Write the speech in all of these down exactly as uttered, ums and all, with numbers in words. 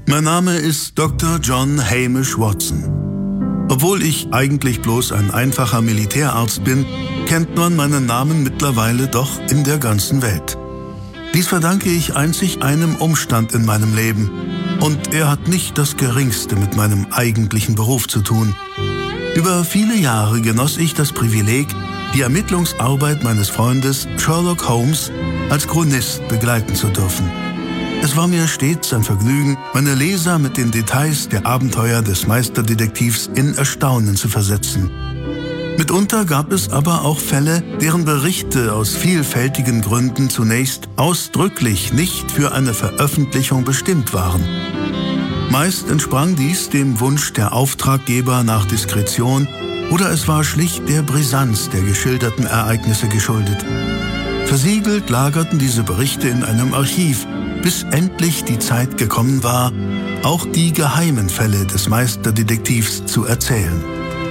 Mein Name ist Doktor John Hamish Watson. Obwohl ich eigentlich bloß ein einfacher Militärarzt bin, kennt man meinen Namen mittlerweile doch in der ganzen Welt. Dies verdanke ich einzig einem Umstand in meinem Leben. Und er hat nicht das Geringste mit meinem eigentlichen Beruf zu tun. Über viele Jahre genoss ich das Privileg, die Ermittlungsarbeit meines Freundes Sherlock Holmes als Chronist begleiten zu dürfen. Es war mir stets ein Vergnügen, meine Leser mit den Details der Abenteuer des Meisterdetektivs in Erstaunen zu versetzen. Mitunter gab es aber auch Fälle, deren Berichte aus vielfältigen Gründen zunächst ausdrücklich nicht für eine Veröffentlichung bestimmt waren. Meist entsprang dies dem Wunsch der Auftraggeber nach Diskretion oder es war schlicht der Brisanz der geschilderten Ereignisse geschuldet. Versiegelt lagerten diese Berichte in einem Archiv, bis endlich die Zeit gekommen war, auch die geheimen Fälle des Meisterdetektivs zu erzählen.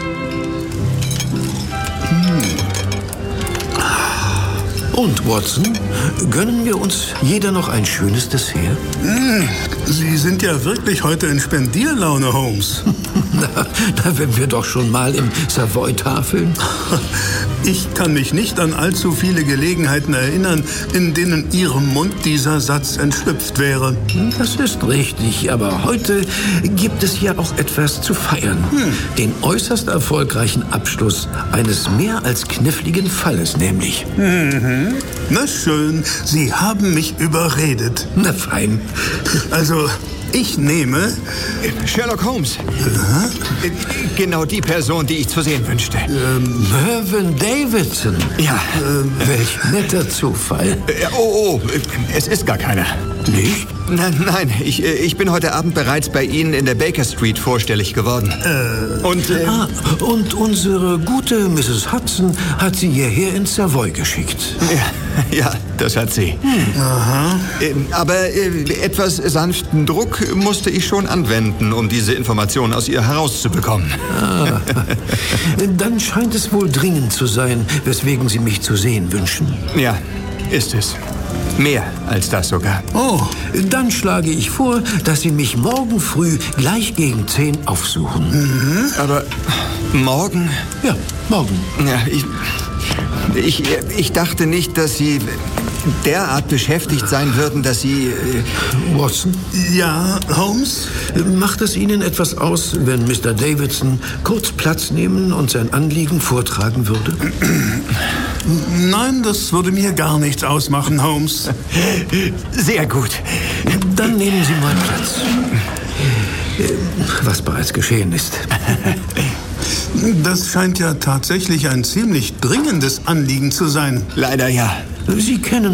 Und, Watson, gönnen wir uns jeder noch ein schönes Dessert? Sie sind ja wirklich heute in Spendierlaune, Holmes. Na, da wären wir doch schon mal im Savoy tafeln. Ich kann mich nicht an allzu viele Gelegenheiten erinnern, in denen Ihrem Mund dieser Satz entschlüpft wäre. Das ist richtig, aber heute gibt es ja auch etwas zu feiern. Hm. Den äußerst erfolgreichen Abschluss eines mehr als kniffligen Falles, nämlich. Mhm. Na schön, Sie haben mich überredet. Na fein. Also, ich nehme... Sherlock Holmes. Äh? Genau die Person, die ich zu sehen wünschte. Ähm, Mervyn Davidson. Ja. Ähm, welch netter Zufall. Äh, oh, oh, es ist gar keiner. Nicht? Nein, nein, ich, ich bin heute Abend bereits bei Ihnen in der Baker Street vorstellig geworden. Äh, und, äh, ah, und unsere gute Misses Hudson hat Sie hierher ins Savoy geschickt. Ja, ja, das hat sie. Hm. Aha. Äh, aber äh, etwas sanften Druck musste ich schon anwenden, um diese Informationen aus ihr herauszubekommen. Ah, dann scheint es wohl dringend zu sein, weswegen Sie mich zu sehen wünschen. Ja, ist es. Mehr als das sogar. Oh, dann schlage ich vor, dass Sie mich morgen früh gleich gegen zehn aufsuchen. Mhm. Aber morgen? Ja, morgen. Ja, ich, ich, ich dachte nicht, dass Sie derart beschäftigt sein würden, dass Sie... Äh, Watson? Ja, Holmes? Macht es Ihnen etwas aus, wenn Mister Davidson kurz Platz nehmen und sein Anliegen vortragen würde? Nein, das würde mir gar nichts ausmachen, Holmes. Sehr gut. Dann nehmen Sie mal Platz. Was bereits geschehen ist. Das scheint ja tatsächlich ein ziemlich dringendes Anliegen zu sein. Leider ja. Sie kennen